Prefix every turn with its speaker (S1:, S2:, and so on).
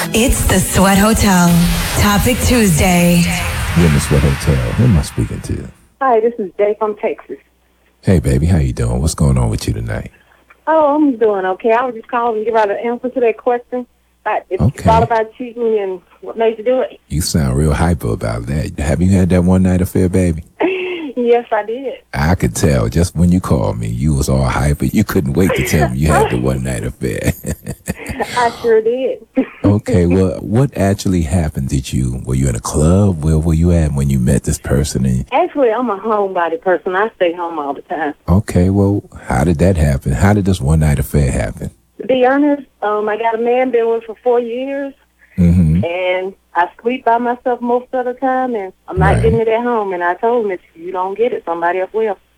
S1: It's the Sweat Hotel. Topic Tuesday.
S2: You're in the Sweat Hotel. Who am I speaking to?
S3: Hi, this is Jay from Texas.
S2: Hey, baby, how you doing? What's going on with you tonight?
S3: Oh, I'm doing okay. I was just calling to give out an answer to that question. If you thought about cheating and what made you do it.
S2: You sound real hyper about that. Have you had that one night affair, baby?
S3: Yes, I did.
S2: I could tell just when you called me, you was all hyper. You couldn't wait to tell me you had the one night affair.
S3: I sure did.
S2: Okay, well, what actually happened? Were you in a club? Where were you at when you met this person?
S3: Actually, I'm a homebody person. I stay home all the time.
S2: Okay, well, how did that happen? How did this one night affair happen?
S3: To be honest, I got a man been with for 4 years, and I sleep by myself most of the time, and I'm not getting it at home. And I told him, if you don't get it, somebody else will.